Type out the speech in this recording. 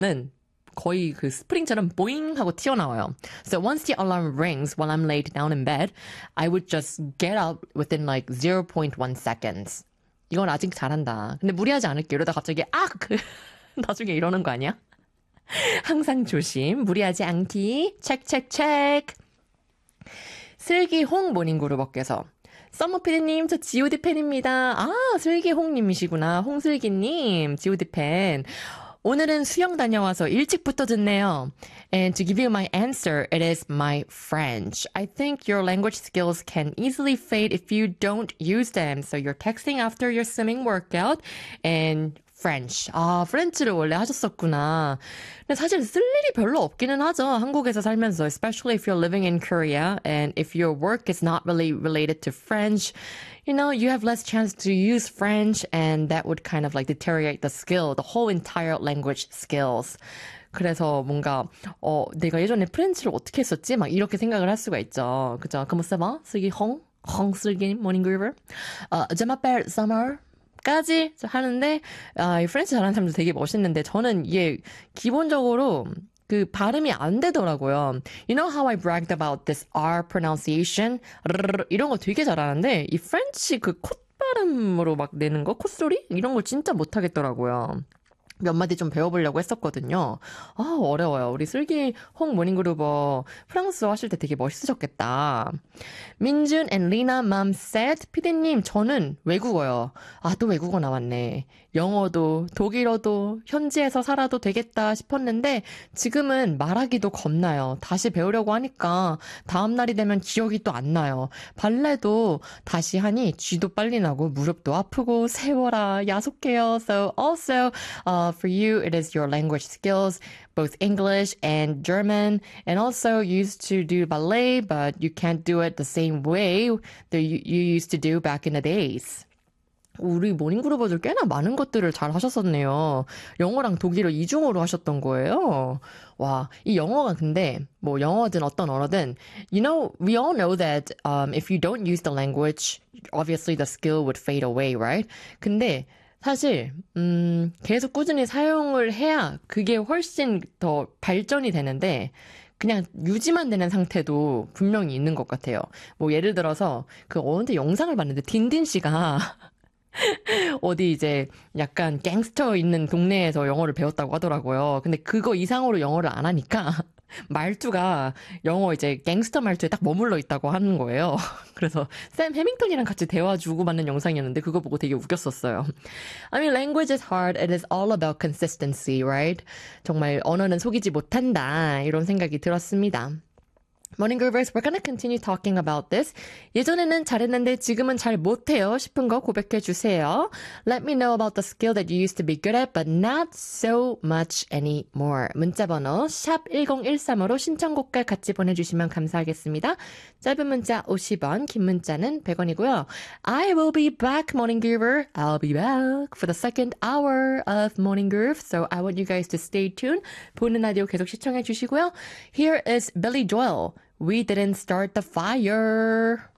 는 거의 그 스프링처럼 보잉 하고 튀어나와요. So once the alarm rings while I'm laid down in bed, I would just get up within like 0.1 seconds. 이건 아직 잘한다. 근데 무리하지 않을게. 이러다 갑자기 나중에 이러는 거 아니야? 항상 조심. 무리하지 않기. 체크. 슬기홍 모닝그룹업께서 썸머피디님 저 G.O.D 팬입니다. 슬기홍님이시구나. 홍슬기님 G.O.D 팬. 오늘은 수영 다녀와서 일찍부터 듣네요. And to give you my answer, it is my French. I think your language skills can easily fade if you don't use them. So you're texting after your swimming workout and French. 프렌치를 원래 하셨었구나. 근데 사실 쓸 일이 별로 없기는 하죠. 한국에서 살면서. Especially if you're living in Korea and if your work is not really related to French. You know, you have less chance to use French and that would kind of like deteriorate the skill, the whole entire language skills. 그래서 뭔가 내가 예전에 프렌치를 어떻게 했었지? 막 이렇게 생각을 할 수가 있죠. 그죠? Comment ça va? 슬기 슬기 morning groover. Je m'appelle Summer. 까지 하는데 이 프렌치 잘하는 사람도 되게 멋있는데 저는 이게 기본적으로 그 발음이 안 되더라고요. You know how I bragged about this R pronunciation? 이런 거 되게 잘하는데 이 프렌치 그 콧발음으로 막 내는 거, 콧소리? 이런 거 진짜 못하겠더라고요. 몇 마디 좀 배워보려고 했었거든요. 어려워요. 우리 슬기 홍 모닝그루버 프랑스어 하실 때 되게 멋있으셨겠다. 민준 and 리나 mom said, 피디님 저는 외국어요. 또 외국어 나왔네. 영어도 독일어도 현지에서 살아도 되겠다 싶었는데 지금은 말하기도 겁나요. 다시 배우려고 하니까 다음 날이 되면 기억이 또 안 나요. 발레도 다시 하니 쥐도 빨리 나고 무릎도 아프고 세워라 야속해요. So also for you it is your language skills, both English and German, and also used to do ballet, but you can't do it the same way that you used to do back in the days. 우리 모닝그루버들 꽤나 많은 것들을 잘 하셨었네요. 영어랑 독일어 이중어로 하셨던 거예요. 와, 이 영어가 근데 뭐 영어든 어떤 언어든 you know, we all know that if you don't use the language, obviously the skill would fade away, right? 근데 사실 계속 꾸준히 사용을 해야 그게 훨씬 더 발전이 되는데 그냥 유지만 되는 상태도 분명히 있는 것 같아요. 뭐 예를 들어서 그 어느 영상을 봤는데 딘딘 씨가 어디 이제 약간 갱스터 있는 동네에서 영어를 배웠다고 하더라고요. 근데 그거 이상으로 영어를 안 하니까 말투가 영어 이제 갱스터 말투에 딱 머물러 있다고 하는 거예요. 그래서 샘 해밍턴이랑 같이 대화 주고받는 영상이었는데 그거 보고 되게 웃겼었어요. I mean, language is hard. It is all about consistency, right? 정말 언어는 속이지 못한다. 이런 생각이 들었습니다. Morning Groovers, we're gonna continue talking about this. 예전에는 잘했는데 지금은 잘 못해요 싶은 거 고백해 주세요. Let me know about the skill that you used to be good at, but not so much anymore. 문자번호 샵 1013으로 신청곡과 같이 보내주시면 감사하겠습니다. 짧은 문자 50원, 긴 문자는 100원이고요. I will be back, Morning Groover. I'll be back for the second hour of Morning Groove. So I want you guys to stay tuned. 보는 라디오 계속 시청해 주시고요. Here is Billy Joel. We didn't start the fire.